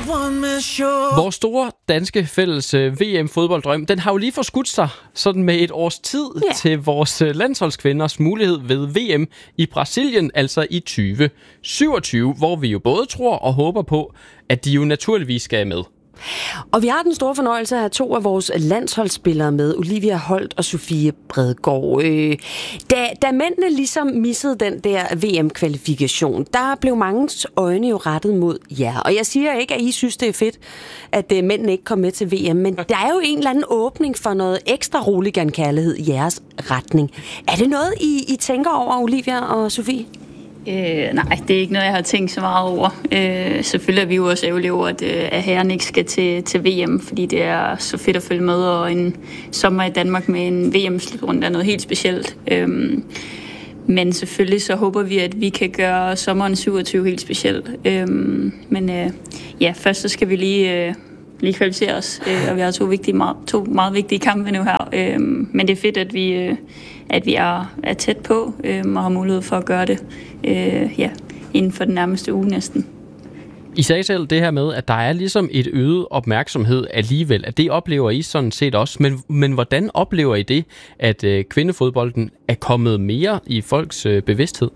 Vores store danske fælles VM-fodbolddrøm, den har jo lige forskudt sig sådan med et års tid til vores landsholdskvinders mulighed ved VM i Brasilien, altså i 2027, hvor vi jo både tror og håber på, at de jo naturligvis skal med. Og vi har den store fornøjelse at have to af vores landsholdsspillere med, Olivia Holt og Sofie Bredgaard. Da mændene ligesom missede den der VM-kvalifikation, der blev mangens øjne jo rettet mod jer. Og jeg siger ikke, at I synes, det er fedt, at mændene ikke kom med til VM, men der er jo en eller anden åbning for noget ekstra roligan-kærlighed i jeres retning. Er det noget, I tænker over, Olivia og Sofie? Nej, det er ikke noget, jeg har tænkt så meget over. Selvfølgelig er vi jo også ærgerlige over, at herren ikke skal til VM, fordi det er så fedt at følge med, og en sommer i Danmark med en VM-slutrunde er noget helt specielt. Men selvfølgelig så håber vi, at vi kan gøre sommeren 27 helt specielt. Men først så skal vi lige kvalificere os, og vi har to meget vigtige kampe nu her. Men det er fedt, at vi er tæt på og har mulighed for at gøre det inden for den nærmeste uge næsten. I sagde selv det her med, at der er ligesom et øget opmærksomhed alligevel, at det oplever I sådan set også. Men hvordan oplever I det, at kvindefodbolden er kommet mere i folks bevidsthed?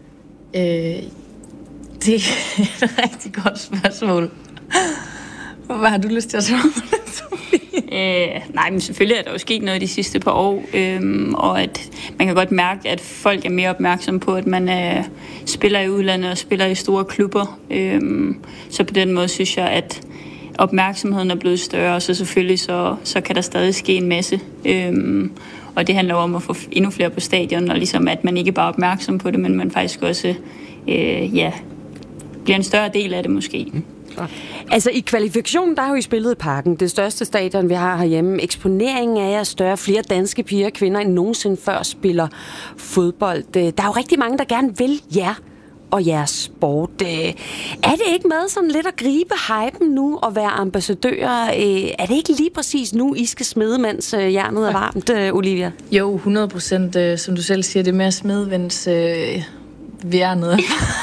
Det er et rigtig godt spørgsmål. Hvad har du lyst til at svare på det, nej, men selvfølgelig er der jo sket noget de sidste par år, og at man kan godt mærke, at folk er mere opmærksomme på, at man spiller i udlandet og spiller i store klubber. Så på den måde synes jeg, at opmærksomheden er blevet større, og så selvfølgelig så kan der stadig ske en masse. Og det handler om at få endnu flere på stadion, og ligesom at man ikke bare er opmærksom på det, men man faktisk også bliver en større del af det måske. Altså i kvalifikationen, der har jo I spillet i Parken, det største stadion, vi har herhjemme. Eksponeringen er større, flere danske piger og kvinder end nogensinde før spiller fodbold. Der er jo rigtig mange, der gerne vil jer og jeres sport. Er det ikke med sådan lidt at gribe hypen nu og være ambassadører? Er det ikke lige præcis nu, I skal smide, mens jernet er varmt, Olivia? Jo, 100%, som du selv siger, det med at smide, mens jernet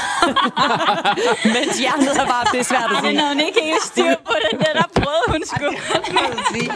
mens jernet er varmt, det er svært at sige. Men hun ikke helt styr på den der prøvede hun skulle.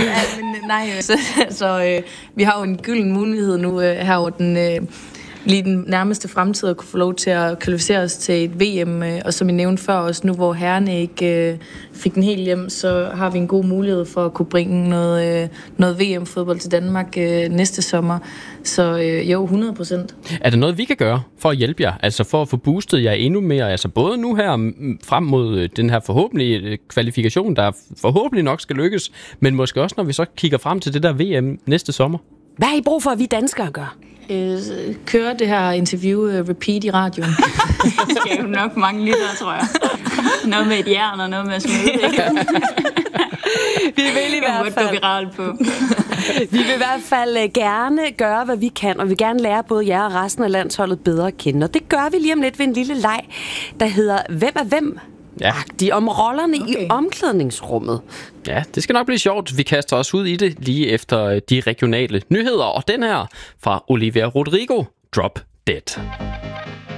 Så vi har jo en gylden mulighed nu her over lige den nærmeste fremtid at kunne få lov til at kvalificere os til et VM, og som I nævnte før også, nu hvor herrerne ikke fik den helt hjem, så har vi en god mulighed for at kunne bringe noget VM-fodbold til Danmark næste sommer. Så jo, 100%. Er der noget, vi kan gøre for at hjælpe jer? Altså for at få boostet jer endnu mere? Altså både nu her frem mod den her forhåbentlige kvalifikation, der forhåbentlig nok skal lykkes, men måske også når vi så kigger frem til det der VM næste sommer? Hvad har I brug for, at vi danskere gør? Køre det her interview repeat i radioen. Det skal jo nok mange lyttere, tror jeg. Noget med et jern og noget med at smide, ikke? Vi vil i hvert fald viralt på. Vi vil i hvert fald gerne gøre, hvad vi kan, og vi vil gerne lære både jer og resten af landsholdet bedre at kende. Og det gør vi lige om lidt ved en lille leg, der hedder Hvem er hvem? Ja. Om rollerne i omklædningsrummet. Ja, det skal nok blive sjovt. Vi kaster os ud i det lige efter de regionale nyheder. Og den her fra Olivia Rodrigo, Drop Dead.